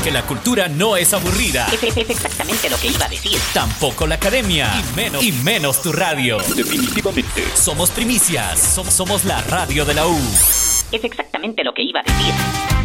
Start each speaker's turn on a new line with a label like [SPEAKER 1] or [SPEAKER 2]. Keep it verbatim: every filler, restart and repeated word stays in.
[SPEAKER 1] Porque la cultura no es aburrida.
[SPEAKER 2] Es, es, es exactamente lo que iba a decir.
[SPEAKER 1] Tampoco la academia. Y menos, y menos tu radio.
[SPEAKER 3] Definitivamente.
[SPEAKER 1] Somos primicias. Somos, somos la radio de la U.
[SPEAKER 2] Es exactamente lo que iba a decir.